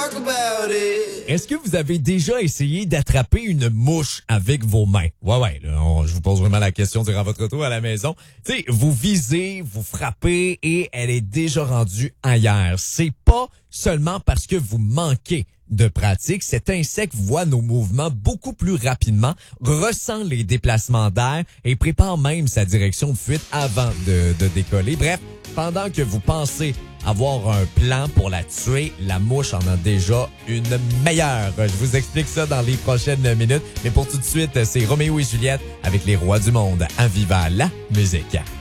Est-ce que vous avez déjà essayé d'attraper une mouche avec vos mains? Ouais, là, je vous pose vraiment la question durant votre retour à la maison. Tu sais, vous visez, vous frappez et elle est déjà rendue ailleurs. C'est pas seulement parce que vous manquez de pratique. Cet insecte voit nos mouvements beaucoup plus rapidement, ressent les déplacements d'air et prépare même sa direction de fuite avant de décoller. Bref, pendant que vous pensez avoir un plan pour la tuer, la mouche en a déjà une meilleure. Je vous explique ça dans les prochaines minutes. Mais pour tout de suite, c'est Roméo et Juliette avec les rois du monde. À Viva la musique.